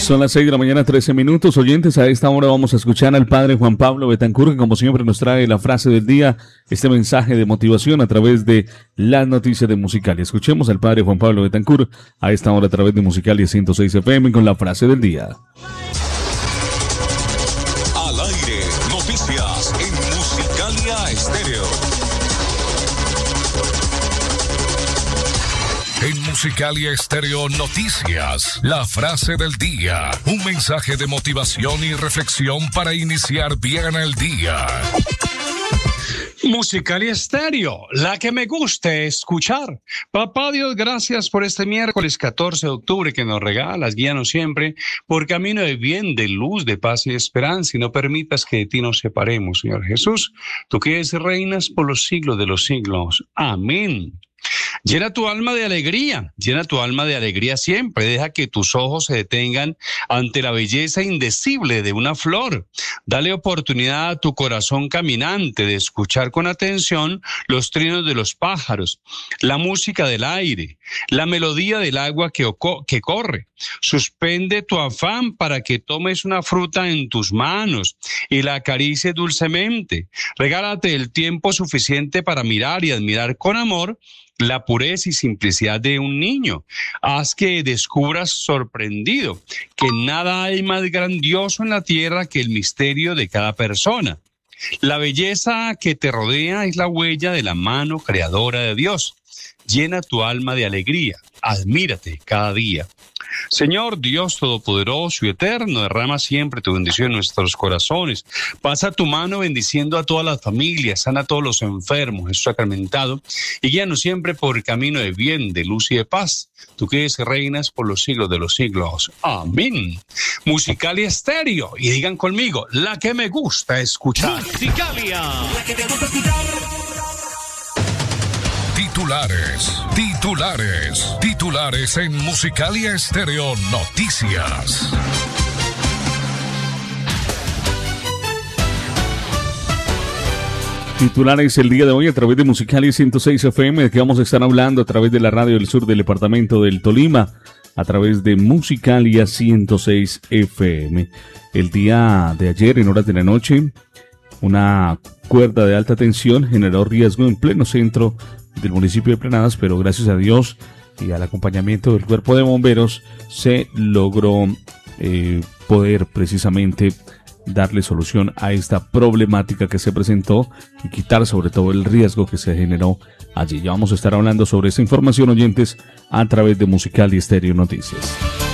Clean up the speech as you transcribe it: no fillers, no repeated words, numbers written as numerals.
Son las 6 de la mañana, 13 minutos. Oyentes, a esta hora vamos a escuchar al padre Juan Pablo Betancur, que como siempre nos trae la frase del día, este mensaje de motivación a través de las noticias de Musicalia. Escuchemos al padre Juan Pablo Betancur a esta hora a través de Musicalia 106 FM con la frase del día. Al aire, noticias en Musicalia Estéreo. En Musicalia Estéreo Noticias, la frase del día, un mensaje de motivación y reflexión para iniciar bien el día. Musicalia Estéreo, la que me gusta escuchar. Papá Dios, gracias por este miércoles 14 de octubre que nos regalas. Guíanos siempre por camino de bien, de luz, de paz y de esperanza, y no permitas que de ti nos separemos, Señor Jesús. Tú que eres y reinas por los siglos de los siglos. Amén. Llena tu alma de alegría siempre. Deja que tus ojos se detengan ante la belleza indecible de una flor. Dale oportunidad a tu corazón caminante de escuchar con atención los trinos de los pájaros, la música del aire, la melodía del agua que corre. Suspende tu afán para que tomes una fruta en tus manos y la acaricies dulcemente. Regálate el tiempo suficiente para mirar y admirar con amor la pureza y simplicidad de un niño. Haz que descubras sorprendido que nada hay más grandioso en la tierra que el misterio de cada persona. La belleza que te rodea es la huella de la mano creadora de Dios. Llena tu alma de alegría. Admírate cada día. Señor Dios Todopoderoso y Eterno, derrama siempre tu bendición en nuestros corazones. Pasa tu mano bendiciendo a todas las familias, sana a todos los enfermos, Jesús sacramentado, y guíanos siempre por el camino de bien, de luz y de paz. Tú que eres y reinas por los siglos de los siglos. Amén. Musicalia Estéreo, y digan conmigo, la que me gusta escuchar. Musicalia, la que me gusta escuchar. Titulares en Musicalia Estéreo Noticias. Titulares el día de hoy a través de Musicalia 106 FM, de que vamos a estar hablando a través de la radio del sur del departamento del Tolima, a través de Musicalia 106 FM. El día de ayer, en horas de la noche, una cuerda de alta tensión generó riesgo en pleno centro del municipio de Planadas, pero gracias a Dios y al acompañamiento del cuerpo de bomberos se logró poder precisamente darle solución a esta problemática que se presentó y quitar sobre todo el riesgo que se generó allí. Ya vamos a estar hablando sobre esta información, oyentes, a través de Musicalia Estéreo Noticias.